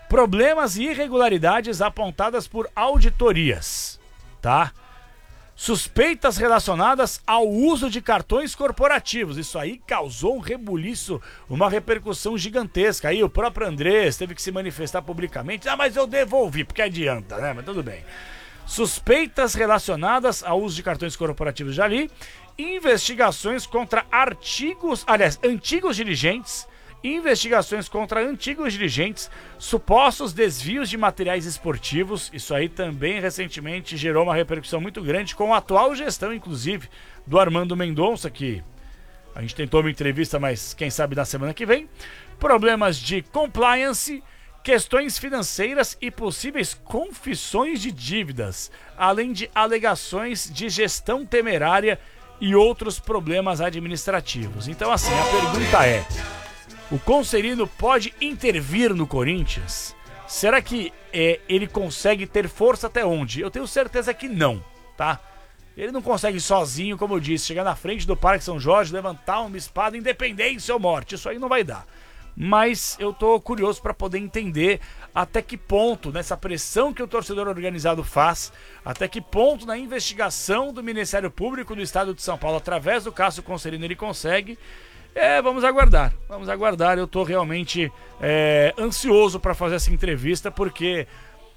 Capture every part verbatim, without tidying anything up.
Problemas e irregularidades apontadas por auditorias, tá? Suspeitas relacionadas ao uso de cartões corporativos. Isso aí causou um rebuliço, uma repercussão gigantesca. Aí o próprio Andrés teve que se manifestar publicamente. Ah, mas eu devolvi, porque adianta, né? Mas tudo bem. Suspeitas relacionadas ao uso de cartões corporativos, já li. Investigações contra artigos, aliás, antigos dirigentes. Investigações contra antigos dirigentes, supostos desvios de materiais esportivos. Isso aí também recentemente gerou uma repercussão muito grande com a atual gestão, inclusive, do Armando Mendonça, que a gente tentou uma entrevista, mas quem sabe na semana que vem. Problemas de compliance, questões financeiras e possíveis confissões de dívidas, além de alegações de gestão temerária e outros problemas administrativos. Então, assim, a pergunta é: o Concerino pode intervir no Corinthians? Será que é, ele consegue ter força até onde? Eu tenho certeza que não, tá? Ele não consegue sozinho, como eu disse, chegar na frente do Parque São Jorge, levantar uma espada, independência ou morte. Isso aí não vai dar. Mas eu tô curioso para poder entender até que ponto, nessa pressão que o torcedor organizado faz, até que ponto na investigação do Ministério Público do Estado de São Paulo, através do Cássio Concerino, ele consegue. É, vamos aguardar, vamos aguardar. Eu tô realmente é, ansioso para fazer essa entrevista, porque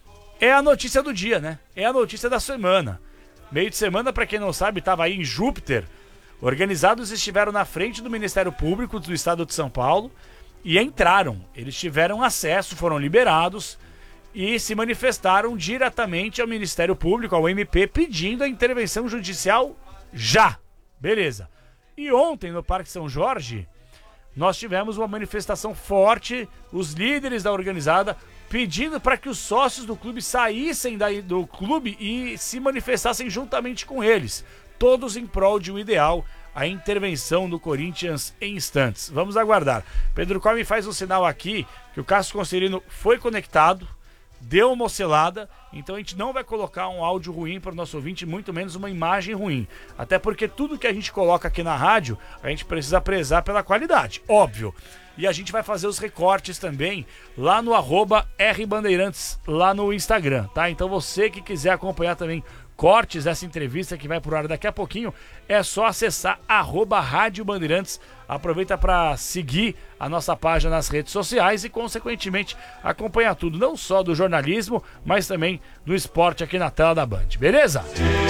é a notícia do dia, né? É a notícia da semana. Meio de semana, para quem não sabe, estava aí em Júpiter. Organizados estiveram na frente do Ministério Público do Estado de São Paulo e entraram. Eles tiveram acesso, foram liberados e se manifestaram diretamente ao Ministério Público, ao M P, pedindo a intervenção judicial já. Beleza. E ontem, no Parque São Jorge, nós tivemos uma manifestação forte, os líderes da organizada pedindo para que os sócios do clube saíssem daí do clube e se manifestassem juntamente com eles, todos em prol de um ideal, a intervenção do Corinthians em instantes. Vamos aguardar. Pedro Come faz um sinal aqui que o Cássio Concerino foi conectado, deu uma oscilada, então a gente não vai colocar um áudio ruim para o nosso ouvinte, muito menos uma imagem ruim. Até porque tudo que a gente coloca aqui na rádio, a gente precisa prezar pela qualidade, óbvio. E a gente vai fazer os recortes também lá no arroba rbandeirantes, lá no Instagram, tá? Então você que quiser acompanhar também cortes dessa entrevista que vai pro ar daqui a pouquinho, é só acessar arroba Rádio Bandeirantes. Aproveita para seguir a nossa página nas redes sociais e, consequentemente, acompanhar tudo, não só do jornalismo, mas também do esporte aqui na tela da Band, beleza?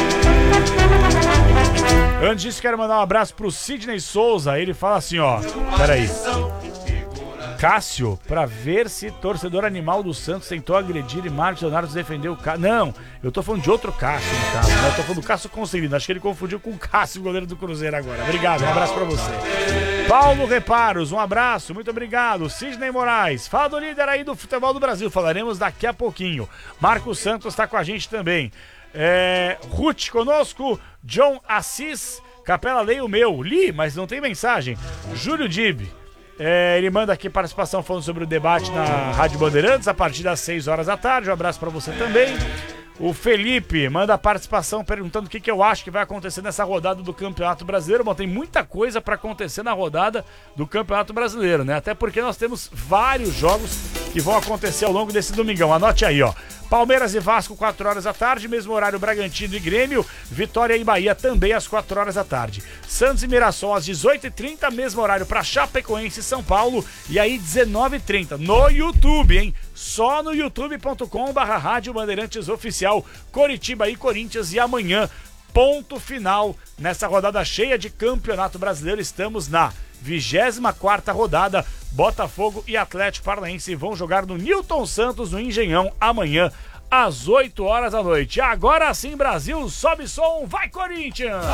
Antes disso, quero mandar um abraço pro Sidney Souza. Ele fala assim, ó, peraí. Cássio, pra ver se torcedor animal do Santos tentou agredir e Marcos Leonardo defendeu o Cássio. Não, eu tô falando de outro Cássio, no caso, né? Eu tô falando do Cássio Concerino. Acho que ele confundiu com o Cássio, goleiro do Cruzeiro agora. Obrigado, um abraço pra você. Paulo Reparos, um abraço, muito obrigado. Sidney Moraes, fala do líder aí do futebol do Brasil. Falaremos daqui a pouquinho. Marcos Santos tá com a gente também. É, Ruth conosco, John Assis, Capela, leia o meu. Li, mas não tem mensagem. Júlio Dib. É, ele manda aqui participação falando sobre o debate na Rádio Bandeirantes a partir das seis horas da tarde. Um abraço pra você também. O Felipe manda a participação perguntando o que, que eu acho que vai acontecer nessa rodada do Campeonato Brasileiro. Bom, tem muita coisa pra acontecer na rodada do Campeonato Brasileiro, né? Até porque nós temos vários jogos que vão acontecer ao longo desse domingão. Anote aí, ó. Palmeiras e Vasco, quatro horas da tarde, mesmo horário Bragantino e Grêmio, Vitória e Bahia também às quatro horas da tarde. Santos e Mirassol às dezoito e trinta, mesmo horário para Chapecoense e São Paulo, e aí dezenove e trinta no YouTube, hein? Só no youtube ponto com barra Rádio Bandeirantes Oficial, Coritiba e Corinthians, e amanhã, ponto final nessa rodada cheia de Campeonato Brasileiro. Estamos na vigésima quarta rodada. Botafogo e Atlético Paranaense vão jogar no Newton Santos, no Engenhão, amanhã às oito horas da noite. Agora sim, Brasil, sobe som, vai Corinthians!